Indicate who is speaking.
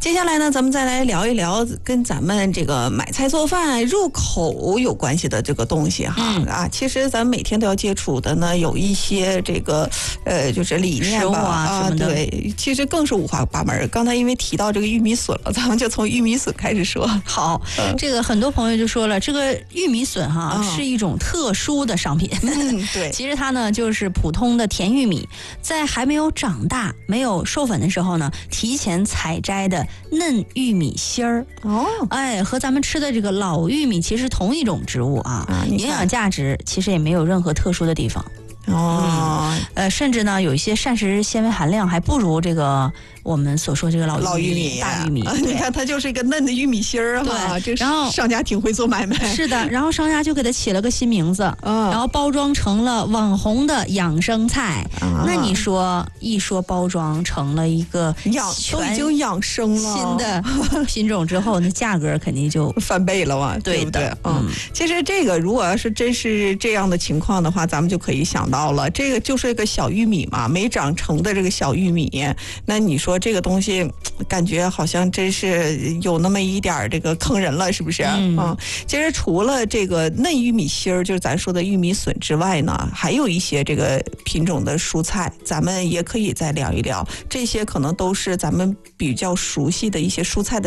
Speaker 1: 接下来呢，咱们再来聊一聊跟咱们这个买菜做饭入口有关系的这个东西哈。其实咱们每天都要接触的呢，有一些这个就是理念吧
Speaker 2: 什么的。
Speaker 1: 对，其实更是五花八门。刚才因为提到这个玉米笋了，咱们就从玉米笋开始说。
Speaker 2: 好，这个很多朋友就说了，这个玉米笋是一种特殊的商品。
Speaker 1: 对，
Speaker 2: 其实它呢就是普通的甜玉米，在还没有长大、没有授粉的时候呢，提前采摘的嫩玉米芯儿。和咱们吃的这个老玉米其实同一种植物营养价值其实也没有任何特殊的地方。甚至呢有一些膳食纤维含量还不如这个我们所说这个老玉米、大玉米。
Speaker 1: 你看它就是一个嫩的玉米芯儿哈，这然后商家挺会做买卖。
Speaker 2: 是的，然后商家就给它起了个新名字，然后包装成了网红的养生菜。那你说一说包装成了一个
Speaker 1: 都已经养生了
Speaker 2: 新的品种之后，那价格肯定就
Speaker 1: 翻倍了嘛，对不对？其实这个如果要是真是这样的情况的话，咱们就可以想到了，这个就是一个小玉米嘛，没长成的这个小玉米，那你说这个东西感觉好像真是有那么一点这个坑人了，是不是？其实除了这个嫩玉米芯儿，就是咱说的玉米笋之外呢，还有一些这个品种的蔬菜，咱们也可以再聊一聊。这些可能都是咱们比较熟悉的一些蔬菜的